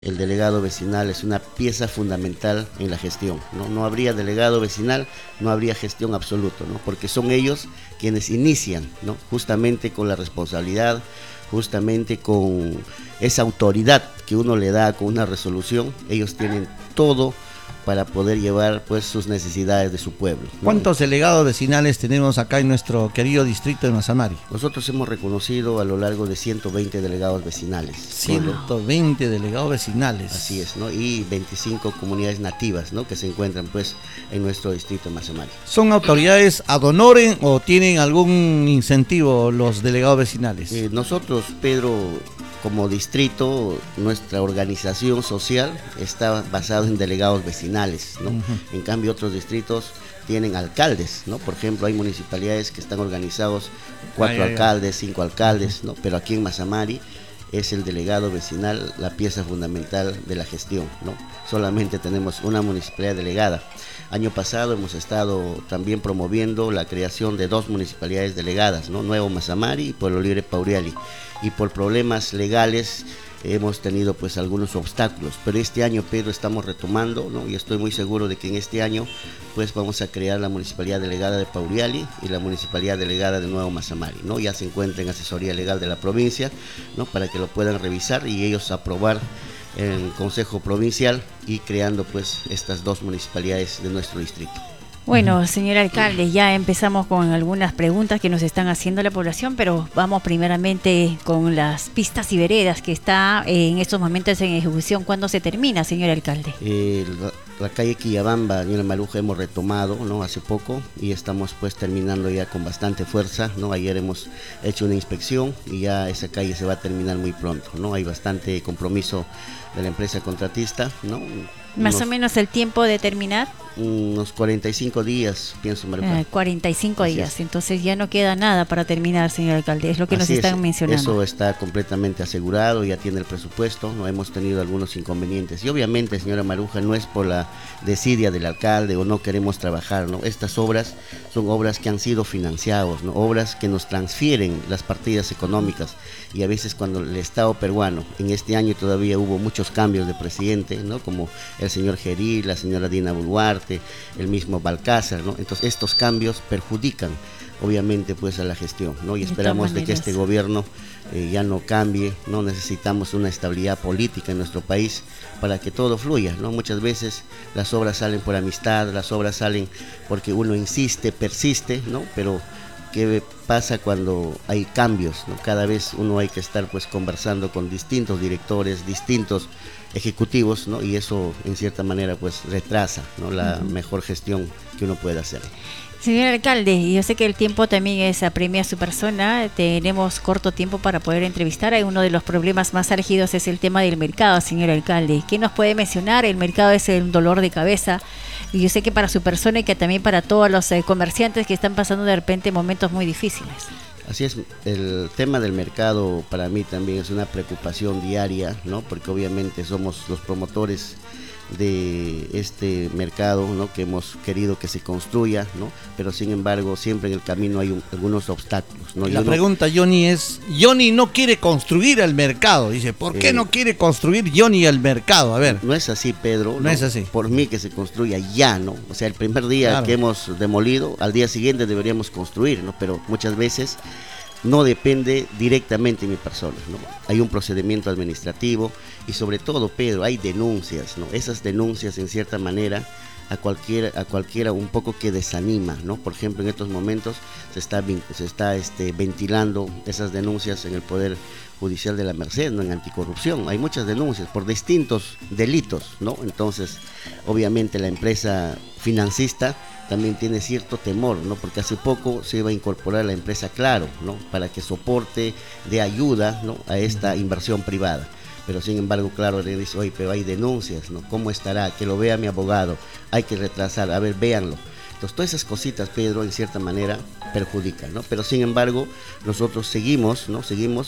El delegado vecinal es una pieza fundamental en la gestión, ¿no? No habría delegado vecinal, no habría gestión absoluta, ¿no? Porque son ellos quienes inician, ¿no? Justamente con la responsabilidad, justamente con esa autoridad que uno le da con una resolución, ellos tienen todo para poder llevar pues sus necesidades de su pueblo, ¿no? ¿Cuántos delegados vecinales tenemos acá en nuestro querido distrito de Mazamari? Nosotros hemos reconocido a lo largo de 120 delegados vecinales. 120 delegados vecinales. Así es, ¿no? Y 25 comunidades nativas, ¿no? Que se encuentran pues en nuestro distrito de Mazamari. ¿Son autoridades ad honorem o tienen algún incentivo los delegados vecinales? Nosotros, Pedro, como distrito, nuestra organización social está basada en delegados vecinales, ¿no? En cambio, otros distritos tienen alcaldes, ¿no? Por ejemplo, hay municipalidades que están organizados 4 alcaldes, 5 alcaldes, ¿no? Pero aquí en Mazamari es el delegado vecinal la pieza fundamental de la gestión, ¿no? Solamente tenemos una municipalidad delegada. Año pasado hemos estado también promoviendo la creación de 2 municipalidades delegadas, ¿no? Nuevo Mazamari y Pueblo Libre Pauriali. Y por problemas legales hemos tenido pues algunos obstáculos, pero este año, Pedro, estamos retomando, ¿no? Y estoy muy seguro de que en este año pues vamos a crear la municipalidad delegada de Pauriali y la municipalidad delegada de Nuevo Mazamari, ¿no? Ya se encuentra en asesoría legal de la provincia, ¿no? Para que lo puedan revisar y ellos aprobar en el Consejo Provincial y creando pues estas 2 municipalidades de nuestro distrito. Bueno, señor alcalde, ya empezamos con algunas preguntas que nos están haciendo la población, pero vamos primeramente con las pistas y veredas que está en estos momentos en ejecución. ¿Cuándo se termina, señor alcalde? La calle Quillabamba, Daniela Maruja, hemos retomado, ¿no? Hace poco y estamos pues terminando ya con bastante fuerza, ¿no? Ayer hemos hecho una inspección y ya esa calle se va a terminar muy pronto, ¿no? Hay bastante compromiso de la empresa contratista, ¿no? Más o menos el tiempo de terminar. Unos 45 días, pienso, María. 45 días, entonces ya no queda nada para terminar, señor alcalde, es lo que nos están mencionando. Eso está completamente asegurado, ya tiene el presupuesto, no hemos tenido algunos inconvenientes. Y obviamente, señora Maruja, no es por la desidia del alcalde o no queremos trabajar, ¿no? Estas obras son obras que han sido financiadas, ¿no? Obras que nos transfieren las partidas económicas. Y a veces cuando el Estado peruano, en este año todavía hubo muchos cambios de presidente, ¿no? Como el señor Gerí, la señora Dina Boluarte, el mismo Balcázar, ¿no? Entonces estos cambios perjudican obviamente pues a la gestión, ¿no? Y esperamos de que este gobierno ya no cambie, no necesitamos una estabilidad política en nuestro país para que todo fluya, ¿no? Muchas veces las obras salen por amistad, las obras salen porque uno insiste, persiste, ¿no? Pero ¿qué pasa cuando hay cambios, ¿no? Cada vez uno hay que estar pues conversando con distintos directores, distintos ejecutivos, ¿no? Y eso en cierta manera pues retrasa, ¿no? La mejor gestión que uno puede hacer. Señor alcalde, yo sé que el tiempo también apremia a su persona, tenemos corto tiempo para poder entrevistar. Uno de los problemas más álgidos es el tema del mercado, señor alcalde. ¿Qué nos puede mencionar? El mercado es un dolor de cabeza y yo sé que para su persona y que también para todos los comerciantes que están pasando de repente momentos muy difíciles. Así es, el tema del mercado para mí también es una preocupación diaria, ¿no? Porque obviamente somos los promotores de este mercado, ¿no? Que hemos querido que se construya, ¿no? Pero sin embargo siempre en el camino hay algunos obstáculos, ¿no? La pregunta, Johnny, es, Johnny no quiere construir el mercado, dice, ¿por qué no quiere construir Johnny el mercado? A ver. No es así, Pedro. No es así. Por mí que se construya ya, ¿no? O sea, el primer día que hemos demolido, al día siguiente deberíamos construir, ¿no? Pero muchas veces no depende directamente de mi persona, ¿no? Hay un procedimiento administrativo y sobre todo, Pedro, hay denuncias, ¿no? Esas denuncias en cierta manera a cualquiera un poco que desanima, ¿no? Por ejemplo, en estos momentos se está ventilando esas denuncias en el Poder Judicial de la Merced, ¿no? En anticorrupción. Hay muchas denuncias por distintos delitos, ¿no? Entonces, obviamente la empresa financista también tiene cierto temor, ¿no? Porque hace poco se iba a incorporar la empresa Claro, ¿no? Para que soporte, dé ayuda, ¿no? A esta inversión privada. Pero sin embargo, Claro le dice, oye, pero hay denuncias, ¿no? ¿Cómo estará? Que lo vea mi abogado, hay que retrasar, a ver, véanlo. Entonces, todas esas cositas, Pedro, en cierta manera perjudican, ¿no? Pero sin embargo, nosotros seguimos, ¿no?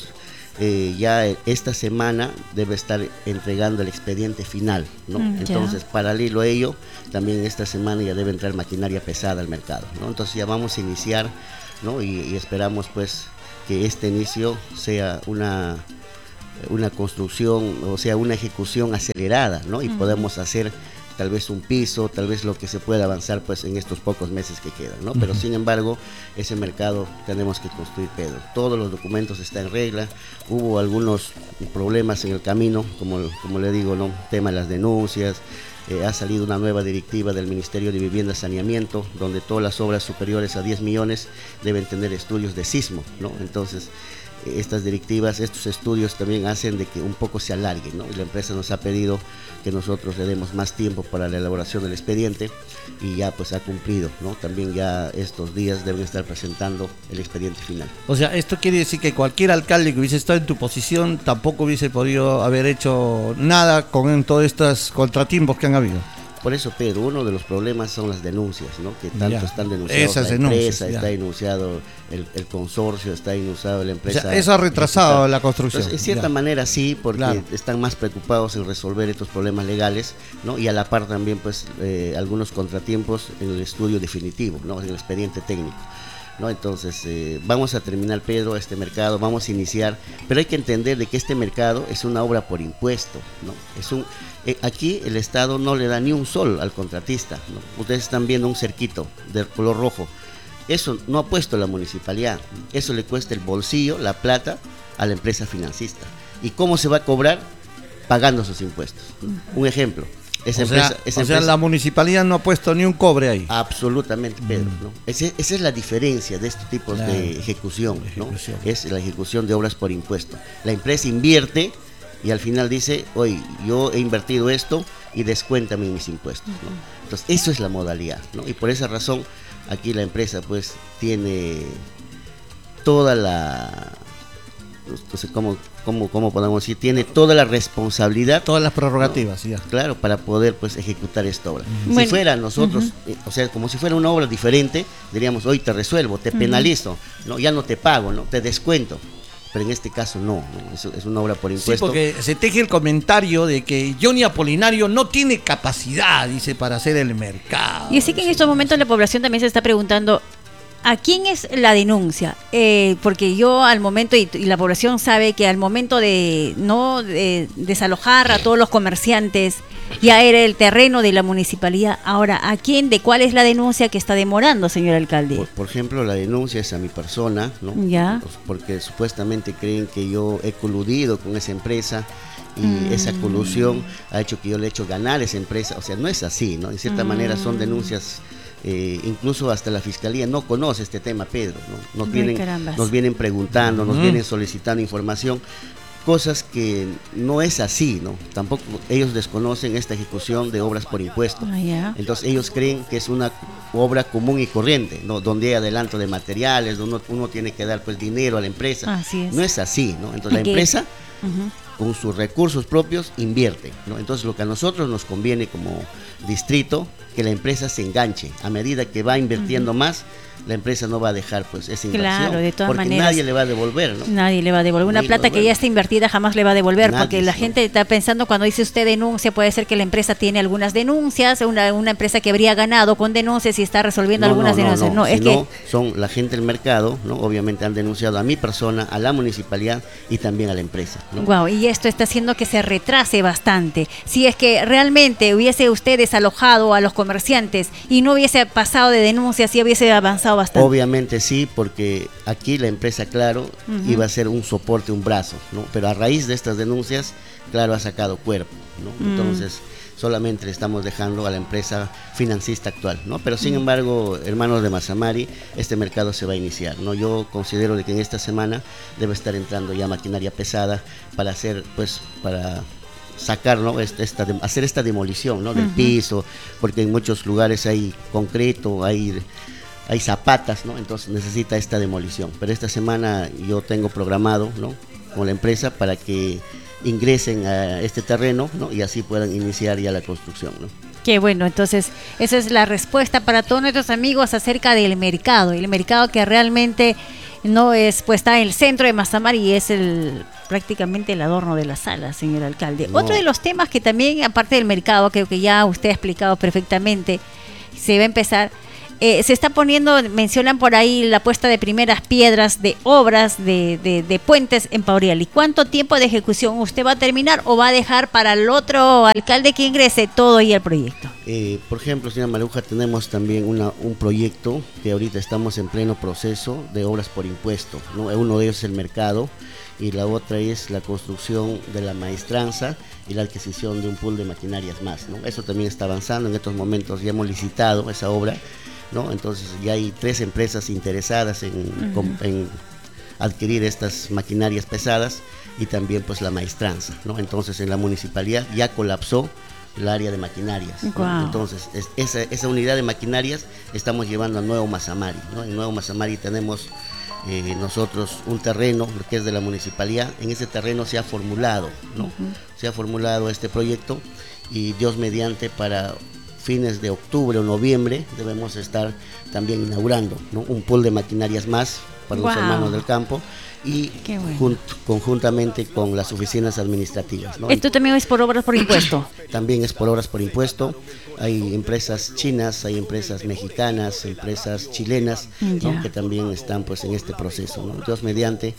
Ya esta semana debe estar entregando el expediente final, ¿no? Entonces, paralelo a ello, también esta semana ya debe entrar maquinaria pesada al mercado, ¿no? Entonces ya vamos a iniciar, ¿no? Y esperamos pues que este inicio sea una construcción, o sea, una ejecución acelerada, ¿no? Y podemos hacer tal vez un piso, tal vez lo que se pueda avanzar pues en estos pocos meses que quedan, ¿no? Pero sin embargo, ese mercado tenemos que construir, Pedro. Todos los documentos están en regla, hubo algunos problemas en el camino, como le digo, ¿no? Tema de las denuncias, ha salido una nueva directiva del Ministerio de Vivienda y Saneamiento, donde todas las obras superiores a 10 millones deben tener estudios de sismo, ¿no? Entonces, estas directivas, estos estudios también hacen de que un poco se alargue, ¿no? Y la empresa nos ha pedido que nosotros le demos más tiempo para la elaboración del expediente y ya pues ha cumplido, ¿no? También ya estos días deben estar presentando el expediente final. O sea, esto quiere decir que cualquier alcalde que hubiese estado en tu posición tampoco hubiese podido haber hecho nada con todos estos contratiempos que han habido. Por eso, Pedro, uno de los problemas son las denuncias, ¿no? Que tanto están denunciados. Esas la empresa, denuncias, está denunciado el consorcio, está denunciado la empresa. O sea, eso ha retrasado la construcción. Entonces, en cierta manera sí, porque están más preocupados en resolver estos problemas legales, ¿no? Y a la par también, pues, algunos contratiempos en el estudio definitivo, ¿no? En el expediente técnico, ¿no? Entonces, vamos a terminar, Pedro, este mercado, vamos a iniciar, pero hay que entender de que este mercado es una obra por impuesto, ¿no? Aquí el Estado no le da ni un sol al contratista, ¿no? Ustedes están viendo un cerquito de color rojo, eso no ha puesto la municipalidad, eso le cuesta el bolsillo, la plata a la empresa financista. ¿Y cómo se va a cobrar? Pagando sus impuestos. Un ejemplo. Esa empresa, la municipalidad no ha puesto ni un cobre ahí. Absolutamente, Pedro, ¿no? Esa es la diferencia de estos tipos de ejecución, ¿no? Es la ejecución de obras por impuesto. La empresa invierte y al final dice, oye, yo he invertido esto y descuéntame mis impuestos, ¿no? Entonces, eso es la modalidad, ¿no? Y por esa razón, aquí la empresa, pues, tiene toda la... No sé cómo podemos decir, tiene toda la responsabilidad, todas las prerrogativas, ¿no? Claro, para poder pues ejecutar esta obra. Si fuera nosotros, o sea, como si fuera una obra diferente, diríamos, hoy te resuelvo, te penalizo, no, ya no te pago, no, te descuento. Pero en este caso no, es una obra por impuesto. Sí, porque se teje el comentario de que Johnny Apolinario no tiene capacidad, dice, para hacer el mercado. Y así que en estos momentos la población también se está preguntando, ¿a quién es la denuncia? Porque yo al momento, y la población sabe que al momento de no desalojar a todos los comerciantes, ya era el terreno de la municipalidad. Ahora, ¿a quién, de cuál es la denuncia que está demorando, señor alcalde? Por ejemplo, la denuncia es a mi persona, ¿no? Ya. Porque supuestamente creen que yo he coludido con esa empresa y esa colusión ha hecho que yo le he hecho ganar a esa empresa. O sea, no es así, ¿no? En cierta manera son denuncias... incluso hasta la fiscalía no conoce este tema, Pedro, ¿no? Nos vienen preguntando, nos vienen solicitando información, cosas que no es así, ¿no? Tampoco ellos desconocen esta ejecución de obras por impuesto. Entonces ellos creen que es una obra común y corriente, ¿no? Donde hay adelanto de materiales, donde uno tiene que dar pues dinero a la empresa. No es así, ¿no? Entonces la empresa con sus recursos propios invierte, ¿no? Entonces lo que a nosotros nos conviene como distrito, que la empresa se enganche. A medida que va invirtiendo más, la empresa no va a dejar pues esa inversión, claro, de todas porque maneras, nadie le va a devolver, ¿no? Nadie le va a devolver. Una plata que ya está invertida jamás le va a devolver, nadie, porque la gente está pensando, cuando dice usted denuncia, puede ser que la empresa tiene algunas denuncias, una empresa que habría ganado con denuncias y está resolviendo algunas denuncias. No, es que son la gente del mercado, ¿no? Obviamente han denunciado a mi persona, a la municipalidad y también a la empresa, ¿no? Wow, y esto está haciendo que se retrase bastante. Si es que realmente hubiese usted desalojado a los comerciantes y no hubiese pasado de denuncias, sí hubiese avanzado bastante. Obviamente sí, porque aquí la empresa, claro, iba a ser un soporte, un brazo, ¿no? Pero a raíz de estas denuncias, claro, ha sacado cuerpo, ¿no? Entonces, solamente le estamos dejando a la empresa financista actual, ¿no? Pero sin embargo, hermanos de Mazamari, este mercado se va a iniciar, ¿no? Yo considero de que en esta semana debe estar entrando ya maquinaria pesada para hacer, pues, para sacar, ¿no? Hacer esta demolición, ¿no? Del piso, porque en muchos lugares hay concreto, hay zapatas, ¿no? Entonces necesita esta demolición. Pero esta semana yo tengo programado, ¿no? Con la empresa para que ingresen a este terreno, ¿no? Y así puedan iniciar ya la construcción, ¿no? Qué bueno, entonces esa es la respuesta para todos nuestros amigos acerca del mercado, el mercado que realmente no es, pues está en el centro de Mazamari y es prácticamente el adorno de la sala, señor alcalde. No. Otro de los temas que también, aparte del mercado, creo que ya usted ha explicado perfectamente, se va a empezar se está poniendo, mencionan por ahí la puesta de primeras piedras de obras de puentes en Pauriali. ¿Cuánto tiempo de ejecución usted va a terminar o va a dejar para el otro alcalde que ingrese todo y el proyecto? Por ejemplo, señora Maruja, tenemos también un proyecto que ahorita estamos en pleno proceso de obras por impuesto, ¿no? Uno de ellos es el mercado y la otra es la construcción de la maestranza y la adquisición de un pool de maquinarias más, ¿no? Eso también está avanzando. En estos momentos ya hemos licitado esa obra, ¿no? Entonces ya hay 3 empresas interesadas en adquirir estas maquinarias pesadas y también pues la maestranza, ¿no? Entonces en la municipalidad ya colapsó el área de maquinarias, ¿no? Wow. Entonces esa unidad de maquinarias estamos llevando a Nuevo Mazamari, ¿no? En Nuevo Mazamari tenemos nosotros un terreno que es de la municipalidad. En ese terreno se ha formulado, ¿no? Se ha formulado este proyecto y Dios mediante para fines de octubre o noviembre debemos estar también inaugurando, ¿no? Un pool de maquinarias más para los hermanos del campo y conjuntamente con las oficinas administrativas, ¿no? ¿Esto también es por obras por impuesto? También es por obras por impuesto. Hay empresas chinas, hay empresas mexicanas, empresas chilenas, ¿no? Que también están pues en este proceso, ¿no? Dios mediante,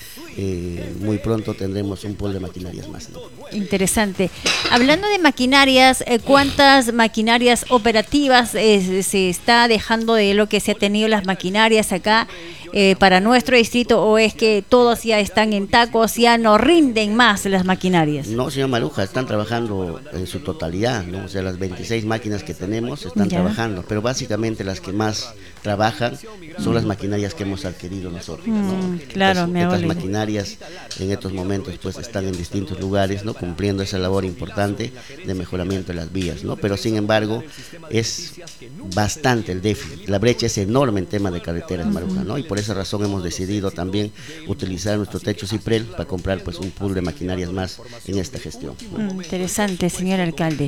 muy pronto tendremos un pool de maquinarias más, ¿no? Interesante. Hablando de maquinarias, ¿cuántas maquinarias operativas se está dejando de lo que se ha tenido las maquinarias acá para nuestro distrito, o es que todos ya están en tacos, ya no rinden más las maquinarias? No, señor Maruja, están trabajando en su totalidad, ¿no? O sea, las 26 máquinas que tenemos están trabajando, pero básicamente las que más trabajan son las maquinarias que hemos adquirido nosotros, ¿no? Claro, estas maquinarias en estos momentos pues están en distintos lugares, ¿no? Cumpliendo esa labor importante de mejoramiento de las vías, ¿no? Pero sin embargo es bastante el déficit, la brecha es enorme en tema de carreteras, Maruja, ¿no? Y por esa razón hemos decidido también utilizar nuestro techo Ciprel para comprar pues un pool de maquinarias más en esta gestión, ¿no? Interesante, señor alcalde.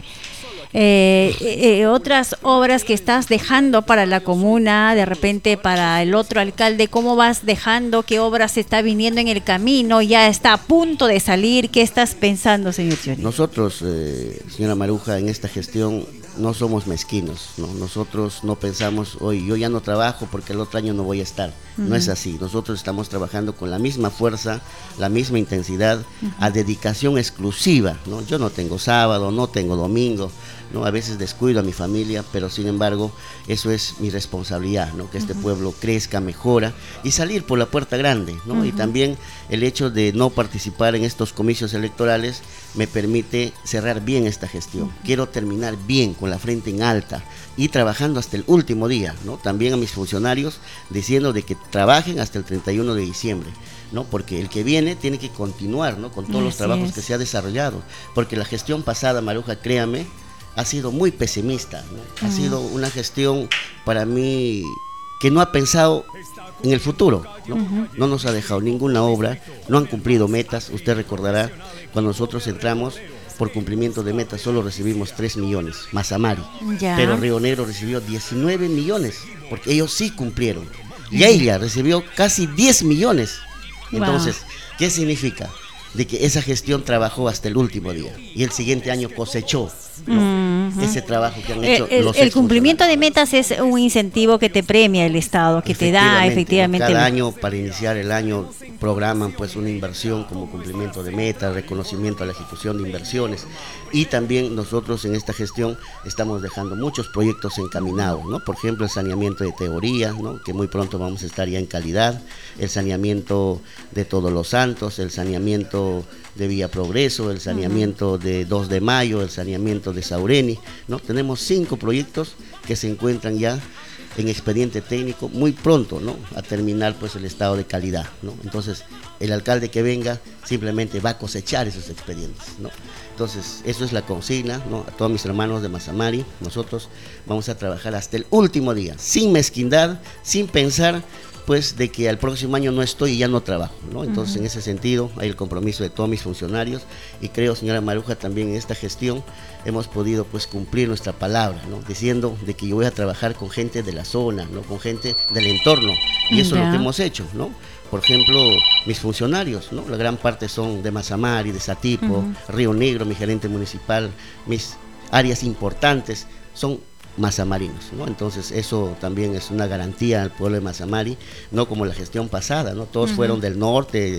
Otras obras que estás dejando para la comuna, de repente para el otro alcalde, ¿cómo vas dejando? ¿Qué obras está viniendo en el camino? ¿Ya está a punto de salir? ¿Qué estás pensando, señor Chori? Nosotros, señora Maruja, en esta gestión no somos mezquinos, ¿no? Nosotros no pensamos, hoy yo ya no trabajo porque el otro año no voy a estar. No es así. Nosotros estamos trabajando con la misma fuerza, la misma intensidad, a dedicación exclusiva, ¿no? Yo no tengo sábado, no tengo domingo, ¿no? A veces descuido a mi familia, pero sin embargo eso es mi responsabilidad, ¿no? Que este pueblo crezca, mejora y salir por la puerta grande, ¿no? Y también el hecho de no participar en estos comicios electorales me permite cerrar bien esta gestión. Quiero terminar bien, con la frente en alta y trabajando hasta el último día, ¿no? También a mis funcionarios diciendo de que trabajen hasta el 31 de diciembre, ¿no? Porque el que viene tiene que continuar, ¿no? Con todos los trabajos que se ha desarrollado, porque la gestión pasada, Maruja, créame, ha sido muy pesimista, ¿no? Ha sido una gestión para mí que no ha pensado en el futuro, ¿no? No nos ha dejado ninguna obra, no han cumplido metas. Usted recordará, cuando nosotros entramos, por cumplimiento de metas solo recibimos 3 millones, Mazamari, pero Río Negro recibió 19 millones, porque ellos sí cumplieron. Lleida recibió casi 10 millones. Entonces, ¿qué significa? De que esa gestión trabajó hasta el último día y el siguiente año cosechó, ¿no? Ese trabajo que han hecho el cumplimiento de metas es un incentivo que te premia el Estado, que te da efectivamente. Cada año, para iniciar el año, programan pues una inversión como cumplimiento de metas, reconocimiento a la ejecución de inversiones, y también nosotros en esta gestión estamos dejando muchos proyectos encaminados, ¿no? Por ejemplo, el saneamiento de Teoría, ¿no? Que muy pronto vamos a estar ya en calidad, el saneamiento de Todos los Santos, el saneamiento de Villa Progreso, el saneamiento de 2 de Mayo, el saneamiento de Saureni, ¿no? Tenemos 5 proyectos que se encuentran ya en expediente técnico, muy pronto, ¿no? A terminar pues el estado de calidad, ¿no? Entonces el alcalde que venga simplemente va a cosechar esos expedientes, ¿no? Entonces eso es la consigna, ¿no? A todos mis hermanos de Mazamari, nosotros vamos a trabajar hasta el último día, sin mezquindad, sin pensar pues de que al próximo año no estoy y ya no trabajo, ¿no? Entonces en ese sentido hay el compromiso de todos mis funcionarios, y creo, señora Maruja, también en esta gestión hemos podido pues cumplir nuestra palabra, ¿no? Diciendo de que yo voy a trabajar con gente de la zona, ¿no? Con gente del entorno, y eso es lo que hemos hecho, ¿no? Por ejemplo, mis funcionarios, ¿no? La gran parte son de Mazamari, de Satipo, Río Negro, mi gerente municipal, mis áreas importantes son mazamarinos, ¿no? Entonces eso también es una garantía al pueblo de Mazamari, no como la gestión pasada, ¿no? Todos fueron del norte,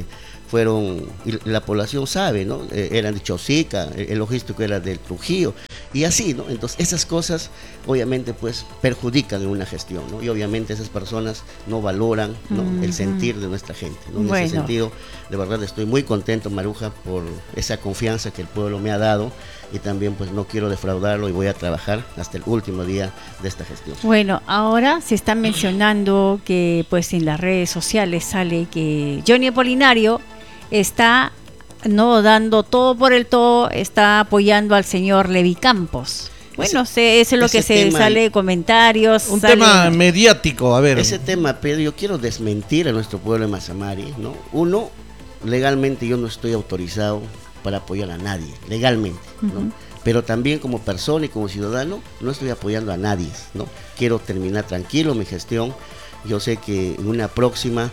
y la población sabe, ¿no? Eran de Chosica, el logístico era del Trujillo, y así, ¿no? Entonces esas cosas obviamente pues perjudican en una gestión, ¿no? Y obviamente esas personas no valoran, ¿no? El sentir de nuestra gente, ¿no? En ese sentido, de verdad estoy muy contento, Maruja, por esa confianza que el pueblo me ha dado, y también pues no quiero defraudarlo y voy a trabajar hasta el último día de esta gestión. Bueno, ahora se está mencionando que pues en las redes sociales sale que Johnny Apolinario está dando todo por el todo, está apoyando al señor Levi Campos. Bueno, eso es lo que se sale de comentarios. Un tema mediático, a ver. Ese tema, Pedro, yo quiero desmentir a nuestro pueblo de Mazamari, ¿no? Uno, legalmente yo no estoy autorizado para apoyar a nadie, legalmente, ¿no? Pero también como persona y como ciudadano no estoy apoyando a nadie, ¿no? Quiero terminar tranquilo mi gestión. Yo sé que en una próxima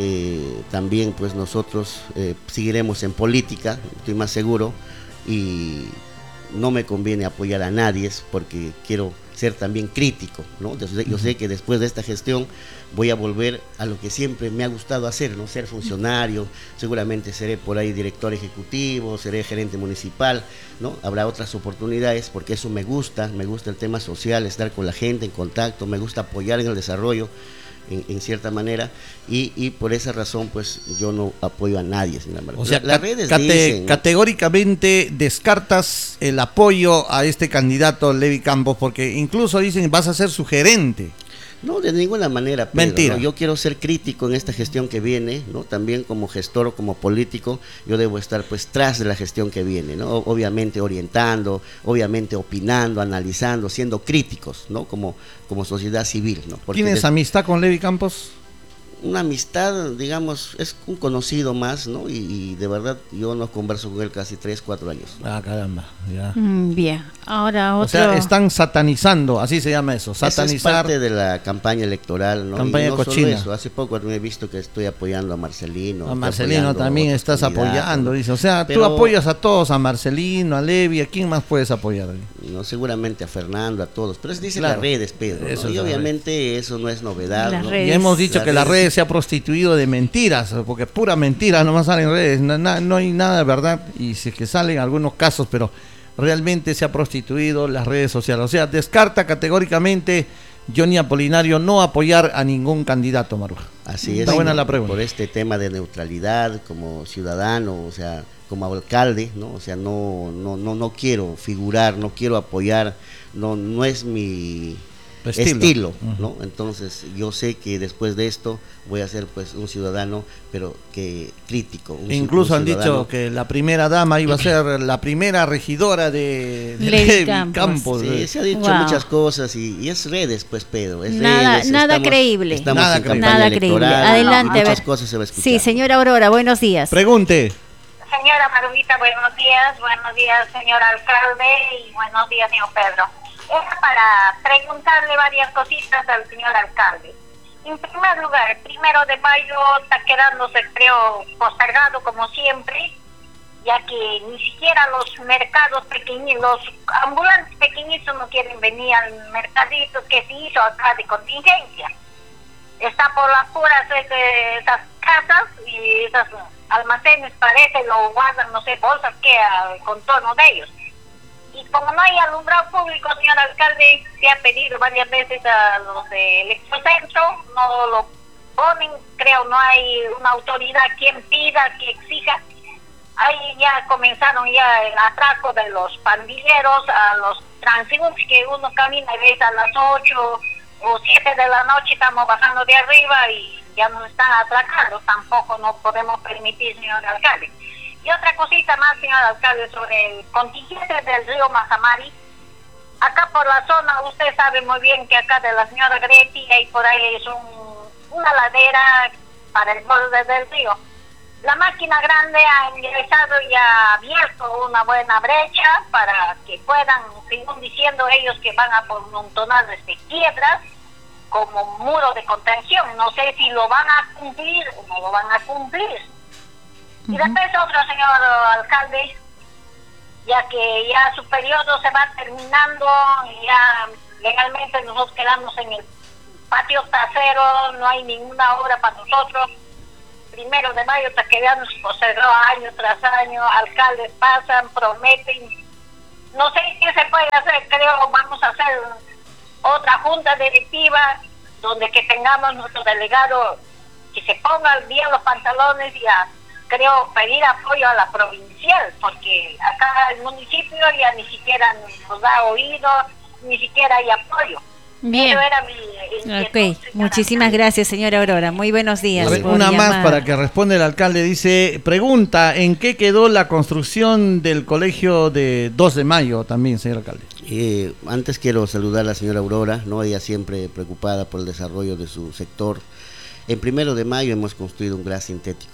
también pues nosotros seguiremos en política, estoy más seguro, y no me conviene apoyar a nadie porque quiero ser también crítico, ¿no? Yo sé que después de esta gestión voy a volver a lo que siempre me ha gustado hacer, ¿no? Ser funcionario, seguramente seré por ahí director ejecutivo, seré gerente municipal, ¿no? Habrá otras oportunidades porque eso me gusta el tema social, estar con la gente en contacto, me gusta apoyar en el desarrollo en cierta manera, y por esa razón pues yo no apoyo a nadie, sin embargo. O sea, las redes dicen, ¿no? Categóricamente descartas el apoyo a este candidato Levi Campos, porque incluso dicen vas a ser su gerente. No, de ninguna manera, Pedro, mentira. ¿no? Yo quiero ser crítico en esta gestión que viene, ¿no? También como gestor o como político, yo debo estar pues tras de la gestión que viene, ¿no? Obviamente orientando, obviamente opinando, analizando, siendo críticos, ¿no? Como sociedad civil, ¿no? Porque ¿Tienes amistad con Levi Campos? Una amistad, digamos, es un conocido más, ¿no? Y de verdad yo no converso con él casi 3-4 años. Ah, caramba, ya. Bien, ahora otro... O sea, están satanizando, así se llama eso, satanizar. Eso es parte de la campaña electoral, ¿no? Campaña y no cochina. solo eso, hace poco he visto que estoy apoyando a Marcelino. A Marcelino también estás apoyando, dice. O sea, pero, tú apoyas a todos, a Marcelino, a Levi, ¿a quién más puedes apoyar? No, seguramente a Fernando, a todos, pero eso dicen claro, las redes, Pedro, ¿no? Y obviamente eso no es novedad, ¿no? Ya hemos dicho que las redes se ha prostituido de mentiras, porque pura mentira nomás salen en redes, no hay nada de verdad, y si es que salen algunos casos, pero realmente se ha prostituido las redes sociales. O sea, descarta categóricamente Johnny Apolinario no apoyar a ningún candidato, Maruja. Así es. Está buena la pregunta. Por este tema de neutralidad como ciudadano, o sea, como alcalde, ¿no? O sea, no quiero figurar, no quiero apoyar, no es mi estilo, ¿no? Entonces yo sé que después de esto voy a ser pues un ciudadano, pero que crítico. Incluso han dicho que la primera dama iba a ser la primera regidora de Levi Campos. Sí, se ha dicho muchas cosas y es redes, pues, Pedro. Es nada, redes, nada creíble. Nada creíble. Adelante, muchas cosas se va a escuchar. Sí, señora Aurora, buenos días. Pregunte. Señora Marujita, buenos días, señor alcalde, y buenos días, señor Pedro. Era para preguntarle varias cositas al señor alcalde. En primer lugar, el 1 de mayo está quedándose, creo, postergado como siempre, ya que ni siquiera los mercados pequeños, los ambulantes pequeñitos no quieren venir al mercadito que se hizo acá de contingencia. Está por las puras esas casas y esos almacenes, parece, lo guardan, no sé, bolsas que al contorno de ellos. Y como no hay alumbrado público, señor alcalde, se ha pedido varias veces a los de Electrocentro, no lo ponen, creo, no hay una autoridad quien pida, que exija. Ahí ya comenzaron ya el atraco de los pandilleros a los transeúntes, que uno camina y ves a las 8 o 7 de la noche, estamos bajando de arriba y ya nos están atracando. Tampoco nos podemos permitir, señor alcalde. Y otra cosita más, señor alcalde, sobre el contingente del río Mazamari. Acá por la zona, usted sabe muy bien que acá de la señora Greti hay por ahí es una ladera para el borde del río. La máquina grande ha ingresado y ha abierto una buena brecha para que puedan, según diciendo ellos, que van a amontonar piedras como muro de contención. No sé si lo van a cumplir o no lo van a cumplir. Y después otro, señor alcalde, ya que ya su periodo se va terminando, ya legalmente nosotros quedamos en el patio trasero, no hay ninguna obra para nosotros. 1 de mayo hasta que ya nos postergó año tras año, alcaldes pasan, prometen. No sé qué se puede hacer, creo vamos a hacer otra junta directiva donde que tengamos nuestro delegado que se ponga bien los pantalones y creo pedir apoyo a la provincial, porque acá el municipio ya ni siquiera nos da oído, ni siquiera hay apoyo. Bien. Eso era mi Ok, muchísimas gracias, señora Aurora. Muy buenos días. A ver, por una llamar. más para que responda el alcalde. Dice, pregunta, ¿en qué quedó la construcción del colegio de 2 de mayo también, señor alcalde? Antes quiero saludar a la señora Aurora, ¿no? Ella siempre preocupada por el desarrollo de su sector. En 1 de mayo hemos construido un gras sintético,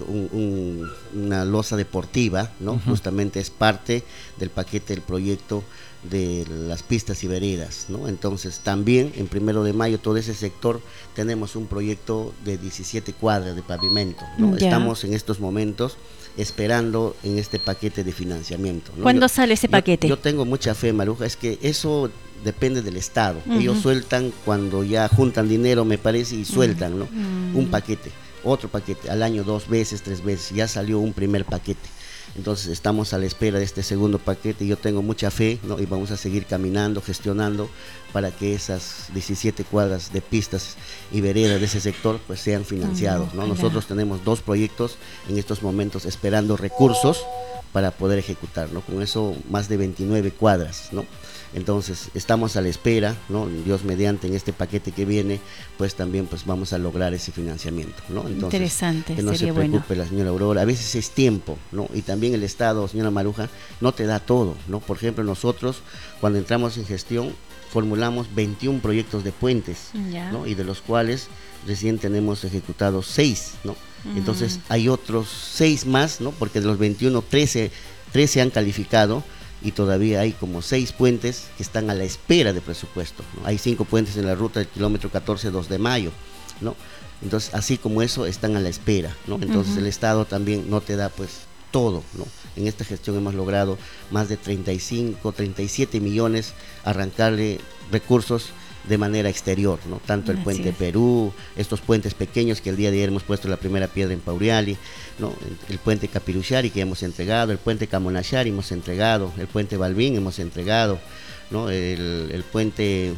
una losa deportiva, ¿no? Justamente es parte del paquete del proyecto de las pistas y veredas, ¿no? Entonces también en 1 de mayo todo ese sector tenemos un proyecto de 17 cuadras de pavimento, ¿no? Ya. Estamos en estos momentos esperando en este paquete de financiamiento, ¿no? ¿Cuándo sale ese paquete? Yo tengo mucha fe, Maruja, es que eso depende del Estado. Ellos sueltan cuando ya juntan dinero, me parece, y sueltan, ¿no? Un paquete, otro paquete, al año 2 veces, 3 veces, ya salió un primer paquete. Entonces estamos a la espera de este segundo paquete y yo tengo mucha fe, ¿no? Y vamos a seguir caminando, gestionando para que esas 17 cuadras de pistas y veredas de ese sector pues sean financiados, ¿no? Nosotros tenemos 2 proyectos en estos momentos esperando recursos para poder ejecutar, ¿no? Con eso más de 29 cuadras, ¿no? Entonces estamos a la espera, ¿no? Dios mediante, en este paquete que viene, pues también pues vamos a lograr ese financiamiento, ¿no? Entonces, interesante, que no se sería preocupe bueno. la señora Aurora, a veces es tiempo, ¿no? Y también el Estado, señora Maruja, no te da todo, ¿no? Por ejemplo, nosotros cuando entramos en gestión formulamos 21 proyectos de puentes, Ya. ¿no? Y de los cuales recién tenemos ejecutados 6, ¿no? Entonces hay otros 6 más, ¿no? Porque de los 21, 13 han calificado y todavía hay como 6 puentes que están a la espera de presupuesto, ¿no? Hay 5 puentes en la ruta del kilómetro 14, 2 de mayo, ¿no? Entonces, así como eso, están a la espera, ¿no? Entonces, el Estado también no te da, pues, todo, ¿no? En esta gestión hemos logrado más de 35, 37 millones arrancarle recursos de manera exterior, ¿no? Tanto el Así puente es. Perú, estos puentes pequeños que el día de ayer hemos puesto la primera piedra en Pauriali, ¿no? El puente Capiruchari que hemos entregado, el puente Camonachari hemos entregado, el puente Balbín hemos entregado, ¿no? El puente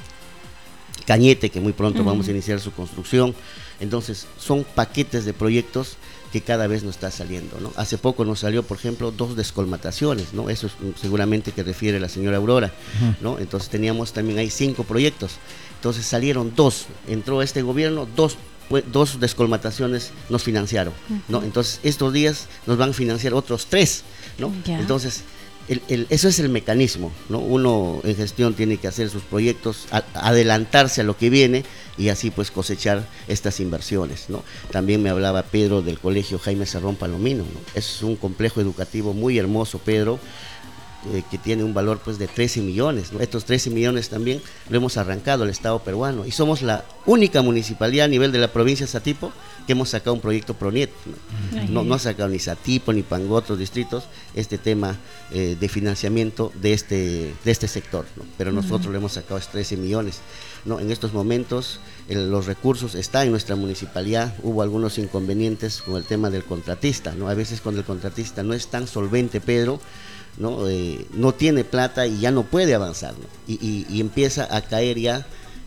Cañete que muy pronto vamos a iniciar su construcción. Entonces son paquetes de proyectos que cada vez nos está saliendo, ¿no? Hace poco nos salió, por ejemplo, 2 descolmataciones, ¿no? Eso es seguramente que refiere la señora Aurora, ¿no? Entonces teníamos también ahí 5 proyectos, entonces salieron 2, entró este gobierno, 2 descolmataciones nos financiaron, ¿no? Entonces estos días nos van a financiar otros 3, ¿no? Ya. Entonces eso es el mecanismo, ¿no? Uno en gestión tiene que hacer sus proyectos, adelantarse a lo que viene y así pues cosechar estas inversiones, ¿no? También me hablaba Pedro del colegio Jaime Serrón Palomino, ¿no? Es un complejo educativo muy hermoso, Pedro, que tiene un valor pues de 13 millones, ¿no? Estos 13 millones también lo hemos arrancado al Estado peruano y somos la única municipalidad a nivel de la provincia de Satipo que hemos sacado un proyecto PRONIET, ¿no? No ha sacado ni Satipo ni Pango, otros distritos, este tema de financiamiento de este sector, ¿no? Pero nosotros le hemos sacado 13 millones, ¿no? En estos momentos los recursos están en nuestra municipalidad, hubo algunos inconvenientes con el tema del contratista, ¿no? A veces cuando el contratista no es tan solvente, Pedro, ¿no? No tiene plata y ya no puede avanzar, ¿no? Y empieza a caer ya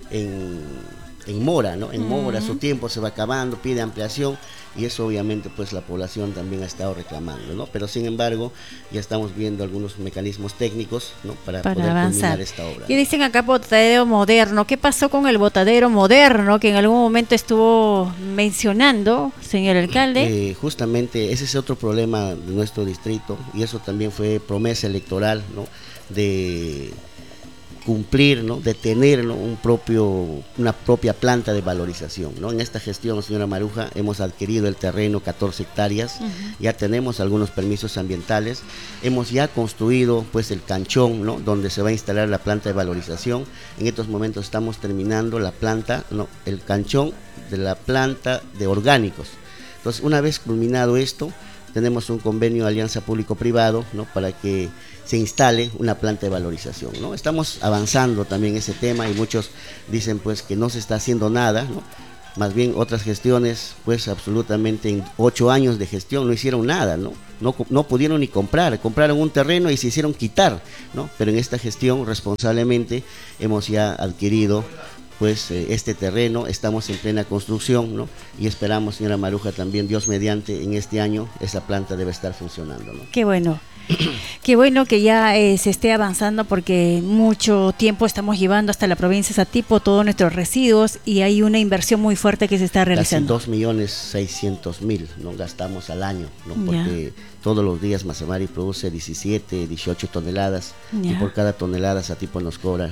en mora, ¿no? En mora, su tiempo se va acabando, pide ampliación y eso obviamente pues la población también ha estado reclamando, ¿no? Pero sin embargo ya estamos viendo algunos mecanismos técnicos, ¿no? Para poder avanzar. culminar esta obra. Y dicen acá botadero moderno. ¿Qué pasó con el botadero moderno que en algún momento estuvo mencionando, señor alcalde? Justamente ese es otro problema de nuestro distrito y eso también fue promesa electoral, ¿no? De cumplir, ¿no? De tener, ¿no? Una propia planta de valorización, ¿no? En esta gestión, señora Maruja, hemos adquirido el terreno, 14 hectáreas, ya tenemos algunos permisos ambientales, hemos ya construido pues el canchón, ¿no? Donde se va a instalar la planta de valorización. En estos momentos estamos terminando la planta, ¿no? El canchón de la planta de orgánicos. Entonces, una vez culminado esto, tenemos un convenio de alianza público-privado, ¿no? Para que se instale una planta de valorización, ¿no? Estamos avanzando también ese tema y muchos dicen pues que no se está haciendo nada, ¿no? Más bien otras gestiones, pues absolutamente en 8 años de gestión no hicieron nada, ¿no? No pudieron ni compraron un terreno y se hicieron quitar, ¿no? Pero en esta gestión responsablemente hemos ya adquirido pues este terreno, estamos en plena construcción, ¿no? Y esperamos, señora Maruja, también, Dios mediante, en este año esa planta debe estar funcionando, ¿no? Qué bueno. Qué bueno que ya se esté avanzando, porque mucho tiempo estamos llevando hasta la provincia de Satipo todos nuestros residuos y hay una inversión muy fuerte que se está realizando. Casi 2.600.000 ¿no? Gastamos al año, ¿no? Porque todos los días Mazamari produce 17, 18 toneladas y por cada tonelada Satipo nos cobra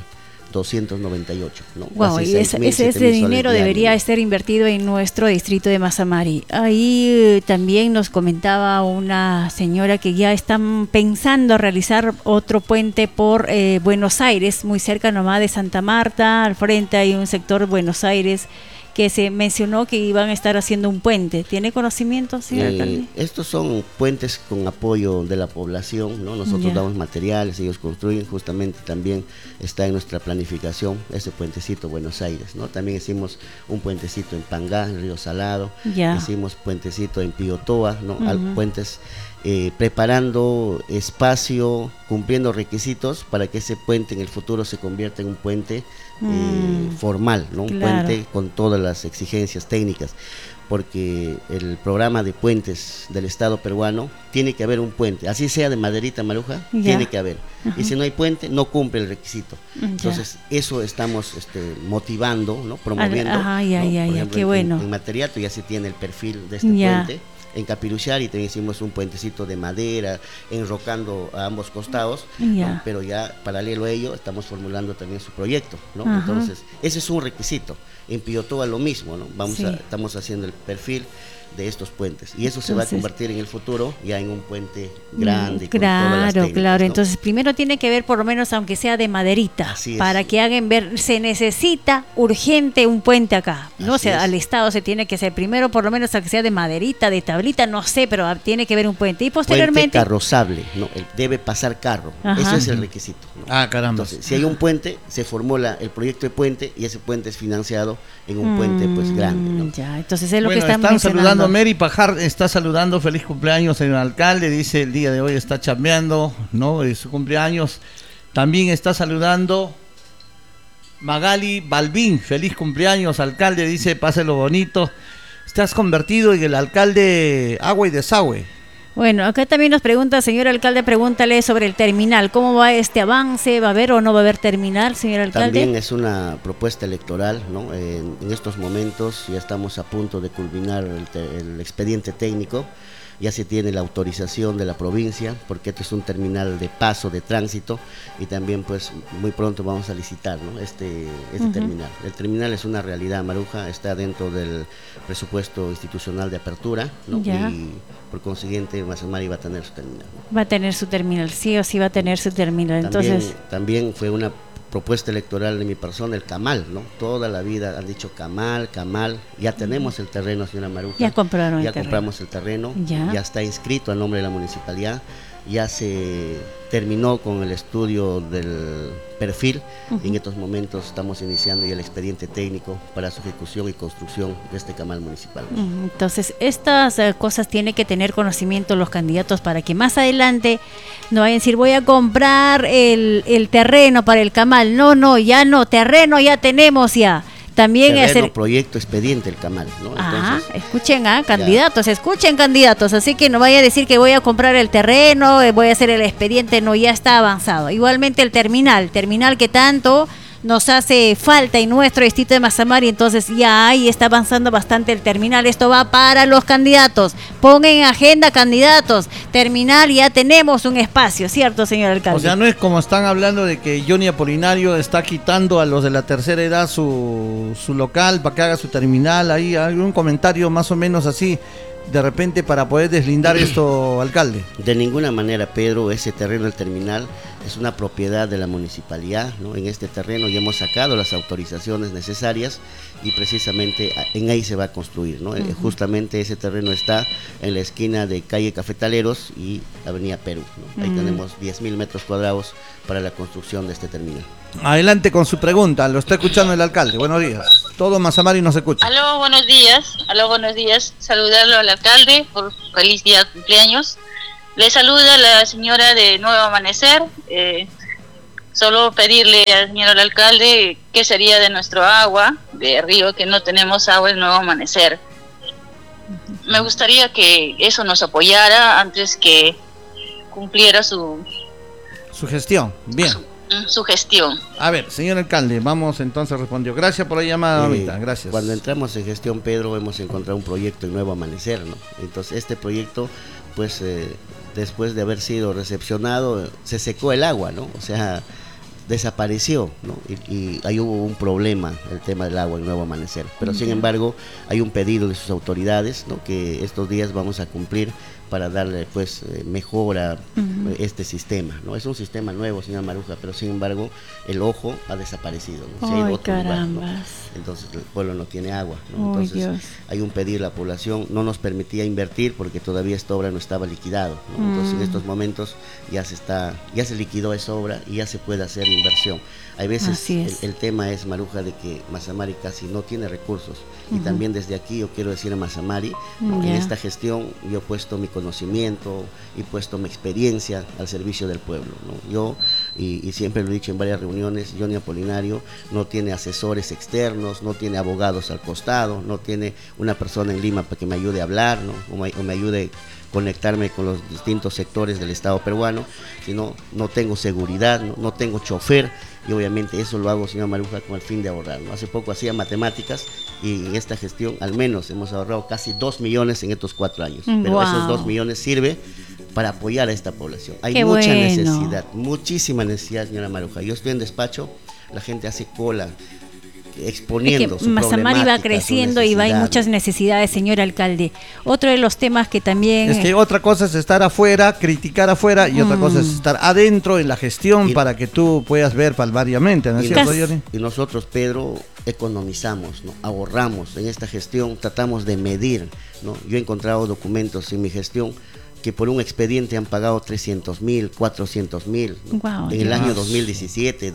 298, ¿no? Wow, y ese dinero debería estar invertido en nuestro distrito de Mazamari. Ahí también nos comentaba una señora que ya están pensando realizar otro puente por Buenos Aires, muy cerca nomás de Santa Marta. Al frente hay un sector Buenos Aires que se mencionó que iban a estar haciendo un puente. ¿Tiene conocimiento, señor alcalde? Estos son puentes con apoyo de la población, ¿no? Nosotros damos materiales, ellos construyen, justamente también está en nuestra planificación ese puentecito Buenos Aires, ¿no? También hicimos un puentecito en Pangá, en Río Salado, hicimos puentecito en Piotoa, ¿no? Puentes preparando espacio, cumpliendo requisitos para que ese puente en el futuro se convierta en un puente formal, ¿no? Un puente con todas las exigencias técnicas, porque el programa de puentes del Estado peruano tiene que haber un puente, así sea de maderita, Maruja, tiene que haber. Y si no hay puente, no cumple el requisito. Entonces, eso estamos motivando, ¿no? Promoviendo. ¿no? Por ejemplo, qué bueno. En Materiato ya se tiene el perfil de este puente. En Capiruchari también hicimos un puentecito de madera, enrocando a ambos costados, ¿no? Pero ya paralelo a ello estamos formulando también su proyecto, ¿no? Entonces, ese es un requisito. En Piotoa lo mismo, ¿no? Estamos haciendo el perfil de estos puentes y eso se va a convertir en el futuro ya en un puente grande. Claro. ¿no? Entonces primero tiene que ver, por lo menos aunque sea de maderita, para que hagan ver, se necesita urgente un puente acá, ¿no? O sea, al Estado se tiene que hacer primero, por lo menos aunque sea de maderita, de tablita, no sé, pero tiene que haber un puente y posteriormente puente carrozable, no, debe pasar carro. Ese es el requisito, ¿no? Caramba. Entonces, si hay un puente, se formula el proyecto de puente y ese puente es financiado en un puente pues grande, ¿no? Entonces es lo que están mencionando. Saludando, Mary Pajar está saludando, feliz cumpleaños, señor alcalde, dice el día de hoy está chambeando, ¿no? Es su cumpleaños. También está saludando Magali Balbín, feliz cumpleaños, alcalde, dice, páselo bonito. Estás convertido en el alcalde agua y desagüe. Bueno, acá también nos pregunta, señor alcalde, pregúntale sobre el terminal. ¿Cómo va este avance? ¿Va a haber o no va a haber terminal, señor alcalde? También es una propuesta electoral, ¿no? En estos momentos ya estamos a punto de culminar el expediente técnico. Ya se tiene la autorización de la provincia, porque esto es un terminal de paso, de tránsito, y también pues muy pronto vamos a licitar, ¿no? este terminal. El terminal es una realidad, Maruja, está dentro del presupuesto institucional de apertura, ¿no? Y por consiguiente Mazamari va a tener su terminal, ¿no? Va a tener su terminal, sí o sí va a tener su terminal. También fue una propuesta electoral de mi persona, el Camal, ¿no? Toda la vida han dicho Camal, ya tenemos el terreno, señora Maruja. Ya compramos el terreno, ya está inscrito a nombre de la municipalidad, ya se terminó con el estudio del perfil, y en estos momentos estamos iniciando ya el expediente técnico para su ejecución y construcción de este Camal municipal. Entonces, estas cosas tienen que tener conocimiento los candidatos para que más adelante no vayan a decir voy a comprar el terreno para el Camal. No, terreno ya tenemos ya. También terreno, proyecto, expediente, el Camal, ¿no? Entonces, escuchen, escuchen candidatos, así que no vaya a decir que voy a comprar el terreno, voy a hacer el expediente, no, ya está avanzado. Igualmente el terminal que tanto nos hace falta en nuestro distrito de Mazamari, entonces ya ahí está avanzando bastante el terminal. Esto va para los candidatos, pongan en agenda candidatos, terminal, ya tenemos un espacio, ¿cierto, señor alcalde? O sea, no es como están hablando de que Johnny Apolinario está quitando a los de la tercera edad su local para que haga su terminal, ahí hay un comentario más o menos así. de repente para poder deslindar esto, alcalde? De ninguna manera, Pedro, ese terreno del terminal es una propiedad de la municipalidad, ¿no? En este terreno ya hemos sacado las autorizaciones necesarias y precisamente en ahí se va a construir, ¿no? Justamente ese terreno está en la esquina de calle Cafetaleros y Avenida Perú, ¿no? Ahí tenemos 10.000 metros cuadrados para la construcción de este terminal. Adelante con su pregunta, lo está escuchando el alcalde. Buenos días. Todo Mazamari nos escucha. Aló, buenos días. Aló, buenos días. Saludarlo al alcalde por feliz día de cumpleaños. Le saluda la señora de Nuevo Amanecer. Solo pedirle al señor alcalde qué sería de nuestro agua de río, que no tenemos agua en Nuevo Amanecer. Me gustaría que eso nos apoyara antes que cumpliera su gestión. Bien. Su gestión. A ver, señor alcalde, vamos entonces, respondió. Gracias por la llamada, mamita, gracias. Cuando entramos en gestión, Pedro, hemos encontrado un proyecto en Nuevo Amanecer, ¿no? Entonces este proyecto, pues después de haber sido recepcionado, se secó el agua, ¿no? O sea, desapareció, ¿no? Y ahí hubo un problema, el tema del agua en Nuevo Amanecer. Pero sin embargo, hay un pedido de sus autoridades, ¿no? Que estos días vamos a cumplir para darle pues mejora este sistema, ¿no? Es un sistema nuevo, señora Maruja, pero sin embargo el ojo ha desaparecido, ¿no? Se ha ido a otro lugar, ¿no? Entonces el pueblo no tiene agua, ¿no? Entonces hay un pedir, la población no nos permitía invertir porque todavía esta obra no estaba liquidado, ¿no? Entonces en estos momentos ya se liquidó esa obra y ya se puede hacer inversión. Hay veces el tema es, Maruja, de que Mazamari casi no tiene recursos y también desde aquí yo quiero decir a Mazamari, ¿no? En esta gestión yo he puesto mi conocimiento y he puesto mi experiencia al servicio del pueblo, ¿no? Yo, y siempre lo he dicho en varias reuniones, Johnny Apolinario no tiene asesores externos, no tiene abogados al costado, no tiene una persona en Lima para que me ayude a hablar, ¿no? o me ayude conectarme con los distintos sectores del Estado peruano, sino no tengo seguridad, no tengo chofer, y obviamente eso lo hago, señor Maruja, con el fin de ahorrar, ¿no? Hace poco hacía matemáticas y en esta gestión al menos hemos ahorrado casi 2 millones en estos 4 años, pero esos 2 millones sirve para apoyar a esta población. Hay mucha necesidad, muchísima necesidad, señora Maruja. Yo estoy en despacho, la gente hace cola, exponiendo su Mazamari va creciendo y hay muchas necesidades, señor alcalde. Otro de los temas que también... Es que otra cosa es estar afuera, criticar afuera, y otra cosa es estar adentro en la gestión para que tú puedas ver palmariamente, ¿no es cierto, Johnny? Y nosotros, Pedro, economizamos, ¿no? Ahorramos en esta gestión, tratamos de medir, ¿no? Yo he encontrado documentos en mi gestión que por un expediente han pagado 300.000, 400.000, ¿no? Wow, en el año 2017,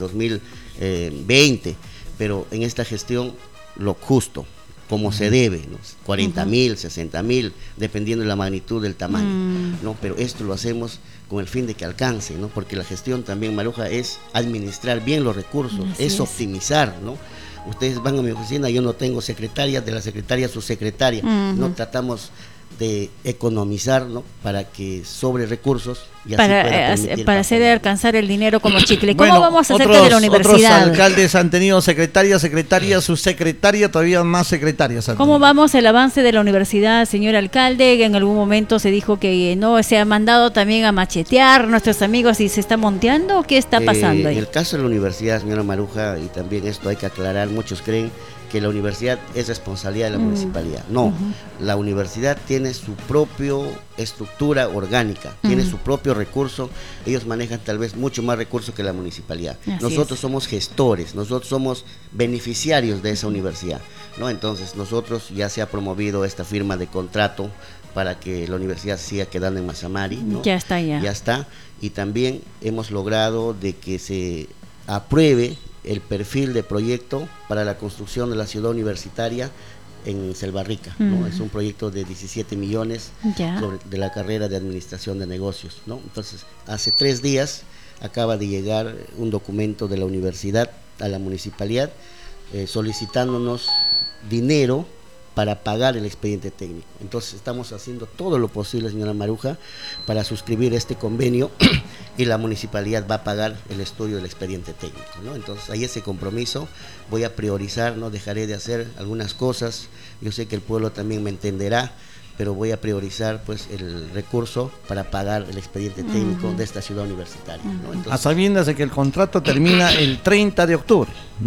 2020, pero en esta gestión lo justo, como se debe, ¿no? 40.000, 60.000, dependiendo de la magnitud del tamaño, ¿no? Pero esto lo hacemos con el fin de que alcance, ¿no? Porque la gestión también, Maruja, es administrar bien los recursos, es optimizar, ¿no? Ustedes van a mi oficina, yo no tengo secretaria, de la secretaria su secretaria, no tratamos de economizar, ¿no? Para que sobre recursos y así para hacer alcanzar el dinero como chicle. ¿Cómo vamos a hacer de la universidad? Otros alcaldes han tenido secretaria, su secretaria, todavía más secretarias. ¿Cómo vamos el avance de la universidad, señor alcalde? En algún momento se dijo que no se ha mandado también a machetear nuestros amigos y se está monteando. ¿Qué está pasando ahí? En el caso de la universidad, señora Maruja, y también esto hay que aclarar, muchos creen que la universidad es responsabilidad de la municipalidad. No, la universidad tiene su propia estructura orgánica, tiene su propio recurso, ellos manejan tal vez mucho más recursos que la municipalidad. Nosotros somos gestores, nosotros somos beneficiarios de esa universidad, ¿no? Entonces nosotros ya se ha promovido esta firma de contrato para que la universidad siga quedando en Mazamari, ¿no? Ya está. Y también hemos logrado de que se apruebe el perfil de proyecto para la construcción de la ciudad universitaria en Selva Rica, ¿no? Es un proyecto de 17 millones de la carrera de Administración de Negocios, ¿no? Entonces, hace 3 días acaba de llegar un documento de la universidad a la municipalidad solicitándonos dinero para pagar el expediente técnico. Entonces estamos haciendo todo lo posible, señora Maruja, para suscribir este convenio y la municipalidad va a pagar el estudio del expediente técnico, ¿no? Entonces hay ese compromiso, voy a priorizar, no dejaré de hacer algunas cosas, yo sé que el pueblo también me entenderá, pero voy a priorizar pues el recurso para pagar el expediente técnico de esta ciudad universitaria, ¿no? Entonces, a sabiendas de que el contrato termina el 30 de octubre, ¿no?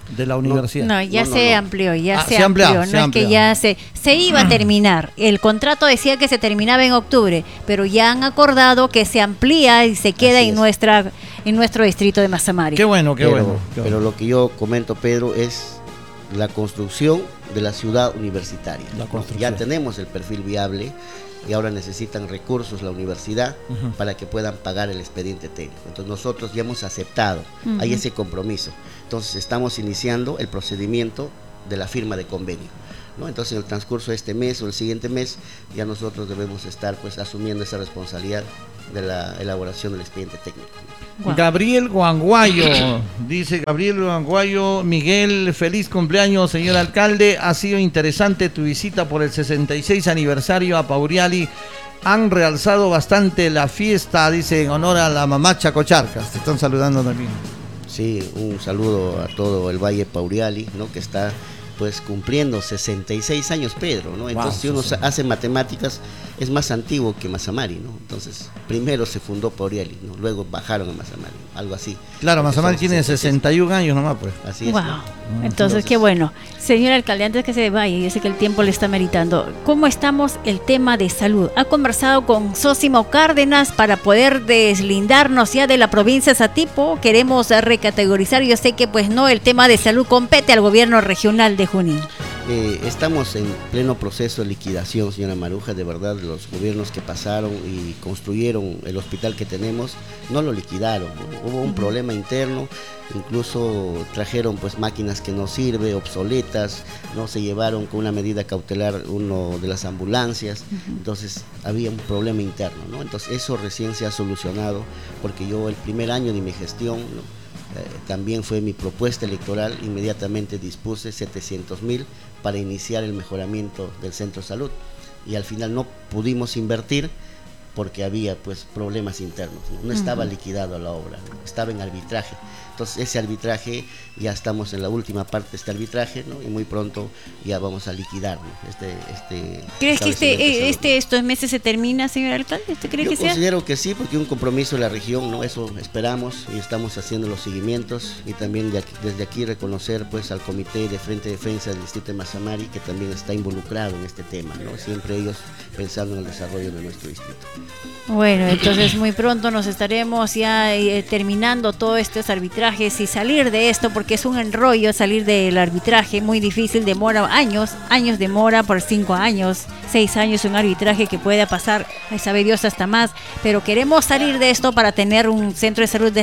de la universidad. No, ya se amplió, se amplió. No es que ya se iba a terminar. El contrato decía que se terminaba en octubre, pero ya han acordado que se amplía y se queda en nuestro distrito de Mazamari. Qué bueno. Pero lo que yo comento, Pedro, es la construcción de la ciudad universitaria. Ya tenemos el perfil viable y ahora necesitan recursos la universidad para que puedan pagar el expediente técnico. Entonces nosotros ya hemos aceptado, hay ese compromiso. Entonces estamos iniciando el procedimiento de la firma de convenio, ¿no? Entonces en el transcurso de este mes o el siguiente mes ya nosotros debemos estar pues asumiendo esa responsabilidad de la elaboración del expediente técnico. Wow. Gabriel Guanguayo, dice Gabriel Guanguayo: Miguel, feliz cumpleaños, señor alcalde. Ha sido interesante tu visita por el 66 aniversario a Pauriali. Han realzado bastante la fiesta, dice, en honor a la mamá Chacocharcas. Te están saludando también. Sí, un saludo a todo el Valle Pauriali, ¿no? Que está pues cumpliendo 66 años, Pedro, ¿no? Entonces, si uno hace matemáticas, es más antiguo que Mazamari, ¿no? Entonces, primero se fundó Pauriali, ¿no? Luego bajaron a Mazamari, algo así. Claro, Mazamari tiene 61 años nomás, pues. Así es. Wow. ¿no? Entonces, qué bueno. Señor alcalde, antes que se vaya, yo sé que el tiempo le está meritando, ¿cómo estamos el tema de salud? ¿Ha conversado con Sósimo Cárdenas para poder deslindarnos ya de la provincia de Satipo? Queremos recategorizar, yo sé que pues no, el tema de salud compete al gobierno regional de Junín. Estamos en pleno proceso de liquidación, señora Maruja. De verdad, los gobiernos que pasaron y construyeron el hospital que tenemos no lo liquidaron, ¿no? Hubo un problema interno, incluso trajeron pues máquinas que no sirven, obsoletas, no se llevaron con una medida cautelar uno de las ambulancias. Entonces había un problema interno, ¿no? Entonces eso recién se ha solucionado, porque yo el primer año de mi gestión, ¿no? También fue mi propuesta electoral, inmediatamente dispuse 700.000 para iniciar el mejoramiento del centro de salud, y al final no pudimos invertir porque había pues problemas internos, no estaba liquidado la obra, ¿no? Estaba en arbitraje. Entonces ese arbitraje, ya estamos en la última parte de este arbitraje, ¿no? Y muy pronto ya vamos a liquidar, ¿no? ¿Crees que estos meses se termina, señor alcalde? ¿Usted cree que sea? Yo considero que sí, porque un compromiso de la región, ¿no? Eso esperamos, y estamos haciendo los seguimientos, y también desde aquí reconocer pues al Comité de Frente de Defensa del Distrito de Mazamari, que también está involucrado en este tema, ¿no? Siempre ellos pensando en el desarrollo de nuestro distrito. Bueno, entonces muy pronto nos estaremos ya terminando todos estos arbitrajes y salir de esto, porque es un enrollo salir del arbitraje, muy difícil, demora años demora por 5 años, 6 años, un arbitraje que pueda pasar, sabe Dios, hasta más, pero queremos salir de esto para tener un centro de salud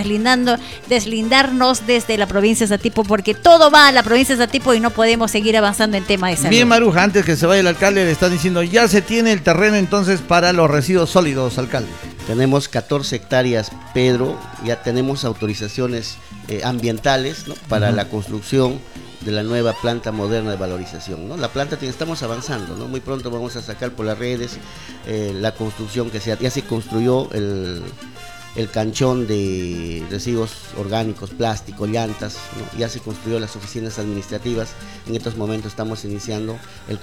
deslindarnos desde la provincia de Satipo, porque todo va a la provincia de Satipo y no podemos seguir avanzando en tema de salud. Bien, Maruja, antes que se vaya el alcalde, le están diciendo, ya se tiene el terreno entonces para los residuos sólidos, alcalde. Tenemos 14 hectáreas, Pedro, ya tenemos autorizaciones ambientales, ¿no? Para la construcción de la nueva planta moderna de valorización, ¿no? La planta estamos avanzando, ¿no? Muy pronto vamos a sacar por las redes la construcción que ya se construyó el canchón de residuos orgánicos, plástico, llantas, ¿no? Ya se construyó las oficinas administrativas. En estos momentos estamos iniciando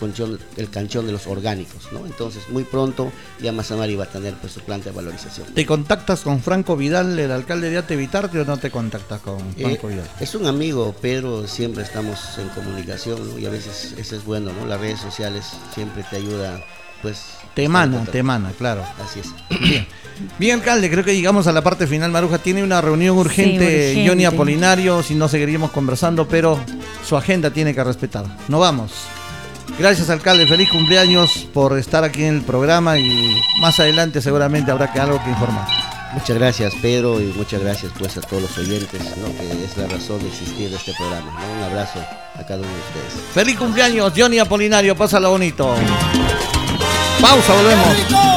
el canchón de los orgánicos, ¿no? Entonces muy pronto ya Mazamari va a tener pues su planta de valorización. ¿Te contactas con Franco Vidal, el alcalde de Atevitarte, o no te contactas con Franco Vidal? Es un amigo, Pedro, siempre estamos en comunicación, ¿no? Y a veces eso es bueno, ¿no? Las redes sociales siempre te ayuda, pues... Te emana, claro. Así es. Bien, alcalde, creo que llegamos a la parte final. Maruja tiene una reunión urgente, sí, Johnny Apolinario, si no seguiríamos conversando, pero su agenda tiene que respetar. Nos vamos. Gracias, alcalde, feliz cumpleaños por estar aquí en el programa, y más adelante seguramente habrá algo que informar. Muchas gracias, Pedro, y muchas gracias pues a todos los oyentes, ¿no? Que es la razón de existir de este programa, ¿no? Un abrazo a cada uno de ustedes. Feliz cumpleaños, Johnny Apolinario, pásalo bonito. Pausa, volvemos.